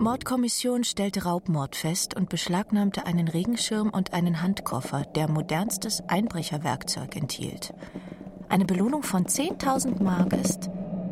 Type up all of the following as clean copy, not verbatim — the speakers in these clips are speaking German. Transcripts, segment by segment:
Mordkommission stellte Raubmord fest und beschlagnahmte einen Regenschirm und einen Handkoffer, der modernstes Einbrecherwerkzeug enthielt. Eine Belohnung von 10.000 Mark ist...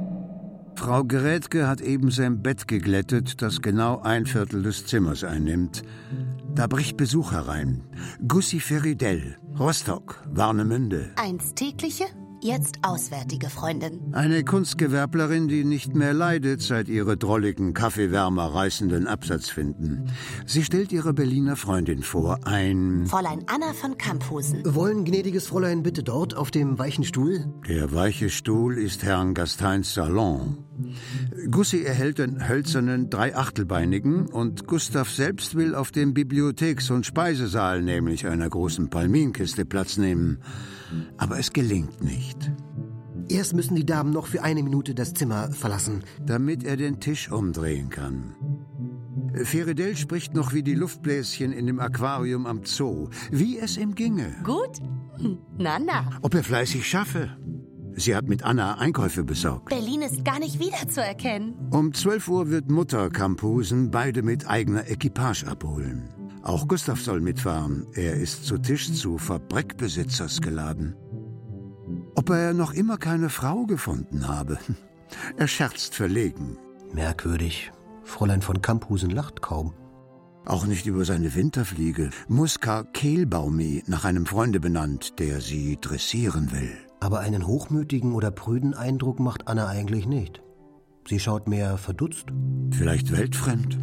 Frau Gerätke hat eben sein Bett geglättet, das genau 1/4 des Zimmers einnimmt. Da bricht Besuch herein. Gussi Feridell, Rostock, Warnemünde. Einst tägliche, jetzt auswärtige Freundin. Eine Kunstgewerblerin, die nicht mehr leidet, seit ihre drolligen Kaffeewärmer reißenden Absatz finden. Sie stellt ihre Berliner Freundin vor, ein... Fräulein Anna von Kamphusen. Wollen, gnädiges Fräulein, bitte dort auf dem weichen Stuhl? Der weiche Stuhl ist Herrn Gasteins Salon. Gussi erhält den hölzernen, 3/8-beinigen und Gustav selbst will auf dem Bibliotheks- und Speisesaal, nämlich einer großen Palminkiste, Platz nehmen. Aber es gelingt nicht. Erst müssen die Damen noch für 1 Minute das Zimmer verlassen. Damit er den Tisch umdrehen kann. Feridell spricht noch wie die Luftbläschen in dem Aquarium am Zoo. Wie es ihm ginge. Gut? Na. Ob er fleißig schaffe. Sie hat mit Anna Einkäufe besorgt. Berlin ist gar nicht wiederzuerkennen. Um 12 Uhr wird Mutter Kamphusen beide mit eigener Equipage abholen. Auch Gustav soll mitfahren. Er ist zu Tisch zu Fabrikbesitzers geladen. Ob er noch immer keine Frau gefunden habe? Er scherzt verlegen. Merkwürdig. Fräulein von Kamphusen lacht kaum. Auch nicht über seine Winterfliege. Muska Kehlbaumi, nach einem Freunde benannt, der sie dressieren will. Aber einen hochmütigen oder prüden Eindruck macht Anna eigentlich nicht. Sie schaut mehr verdutzt. Vielleicht weltfremd.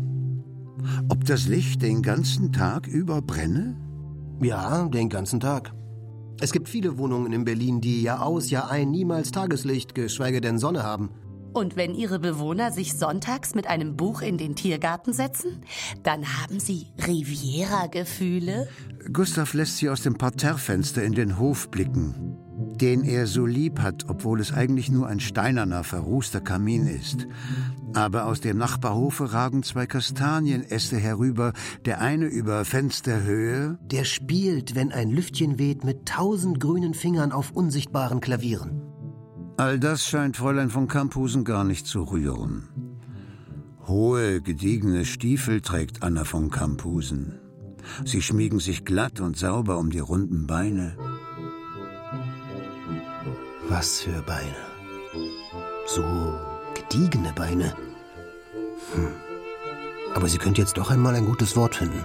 Ob das Licht den ganzen Tag über brenne? Ja, den ganzen Tag. Es gibt viele Wohnungen in Berlin, die Jahr aus, Jahr ein niemals Tageslicht, geschweige denn Sonne haben. Und wenn ihre Bewohner sich sonntags mit einem Buch in den Tiergarten setzen, dann haben sie Riviera-Gefühle. Gustav lässt sie aus dem Parterrefenster in den Hof blicken, den er so lieb hat, obwohl es eigentlich nur ein steinerner, verrußter Kamin ist. Aber aus dem Nachbarhofe ragen 2 Kastanienäste herüber, der eine über Fensterhöhe. Der spielt, wenn ein Lüftchen weht, mit 1000 grünen Fingern auf unsichtbaren Klavieren. All das scheint Fräulein von Kamphusen gar nicht zu rühren. Hohe, gediegene Stiefel trägt Anna von Kamphusen. Sie schmiegen sich glatt und sauber um die runden Beine. Was für Beine. So gediegene Beine. Aber sie könnte jetzt doch einmal ein gutes Wort finden.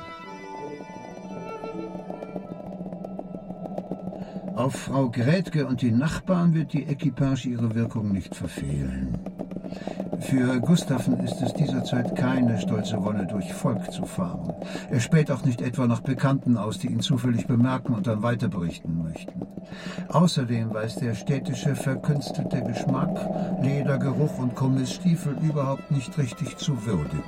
Auf Frau Grätke und die Nachbarn wird die Equipage ihre Wirkung nicht verfehlen. Für Gustaven ist es dieser Zeit keine stolze Wonne, durch Volk zu fahren. Er späht auch nicht etwa nach Bekannten aus, die ihn zufällig bemerken und dann weiter berichten möchten. Außerdem weiß der städtische verkünstelte Geschmack, Ledergeruch und Kommissstiefel überhaupt nicht richtig zu würdigen.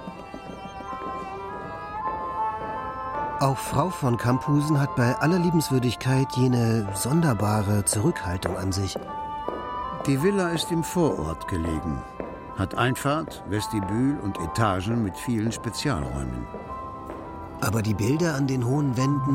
Auch Frau von Kamphusen hat bei aller Liebenswürdigkeit jene sonderbare Zurückhaltung an sich. Die Villa ist im Vorort gelegen, hat Einfahrt, Vestibül und Etagen mit vielen Spezialräumen. Aber die Bilder an den hohen Wänden